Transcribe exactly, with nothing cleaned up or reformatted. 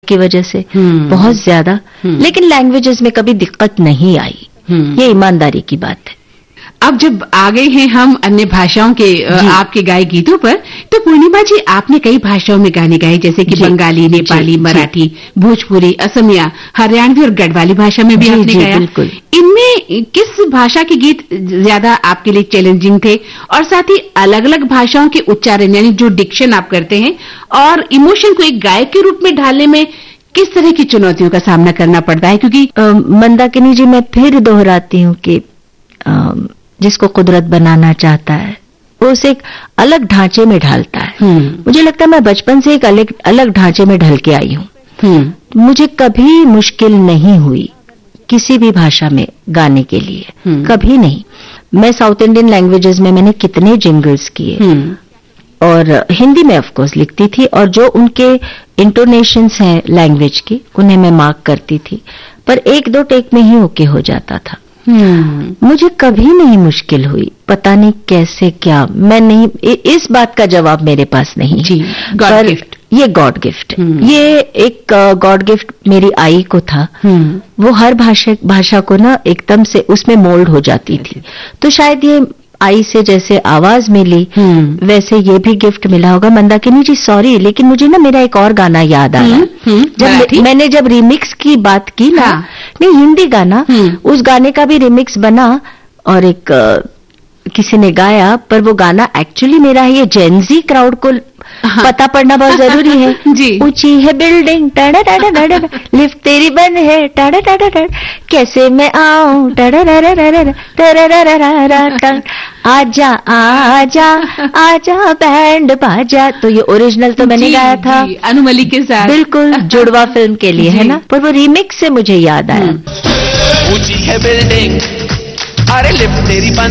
की वजह से बहुत ज्यादा, लेकिन लैंग्वेजेस में कभी दिक्कत नहीं आई, ये ईमानदारी की बात है। अब जब आ गए हैं हम अन्य भाषाओं के आपके गाए गीतों पर, तो पूर्णिमा जी आपने कई भाषाओं में गाने गाए, जैसे कि बंगाली, नेपाली, मराठी, भोजपुरी, असमिया, हरियाणवी और गढ़वाली भाषा में भी आपने गाया। इनमें किस भाषा के गीत ज्यादा आपके लिए चैलेंजिंग थे, और साथ ही अलग अलग भाषाओं के उच्चारण यानी जो डिक्शन आप करते हैं और इमोशन को एक गायक के रूप में ढालने में किस तरह की चुनौतियों का सामना करना पड़ता है? क्योंकि मंदाकिनी जी मैं फिर दोहराती हूँ कि आ, जिसको कुदरत बनाना चाहता है वो उसे एक अलग ढांचे में ढालता है। मुझे लगता है मैं बचपन से एक अलग अलग ढांचे में ढल के आई हूँ। मुझे कभी मुश्किल नहीं हुई किसी भी भाषा में गाने के लिए, कभी नहीं। मैं साउथ इंडियन लैंग्वेजेस में मैंने कितने जिंगल्स किए, और हिंदी में ऑफ कोर्स लिखती थी, और जो उनके इंटोनेशंस हैं लैंग्वेज की उन्हें मैं मार्क करती थी, पर एक दो टेक में ही ओके हो जाता था। Hmm. मुझे कभी नहीं मुश्किल हुई, पता नहीं कैसे क्या, मैं नहीं, इस बात का जवाब मेरे पास नहीं जी, गॉड गिफ्ट, ये गॉड गिफ्ट, hmm. ये एक गॉड गिफ्ट मेरी आई को था। hmm. वो हर भाषा भाषा को ना एकदम से उसमें मोल्ड हो जाती थी, तो शायद ये आई से जैसे आवाज मिली hmm. वैसे ये भी गिफ्ट मिला होगा। मंदाकिनी जी सॉरी, लेकिन मुझे ना मेरा एक और गाना याद आया। hmm. hmm. जब मैंने जब रिमिक्स की बात की ना, हाँ. नहीं हिंदी गाना, hmm. उस गाने का भी रिमिक्स बना और एक आ, किसी ने गाया, पर वो गाना एक्चुअली मेरा है। ये जेनजी क्राउड को हाँ. पता पड़ना बहुत जरूरी है। ऊंची है बिल्डिंग, टाडा टाडा टाडा, लिफ्ट तेरी बंद है, टाडा टाडा टाडा, कैसे मैं आऊं, टाडा टाडा टाडा टाडा टाडा, आजा आजा आजा बैंड बाजा। तो ये ओरिजिनल तो मैंने गाया था अनु मलिक के साथ, बिल्कुल जुड़वा फिल्म के लिए, है ना, पर वो रीमिक्स से मुझे याद आया। ऊंची है बिल्डिंग, अरे लिफ्ट तेरी बंद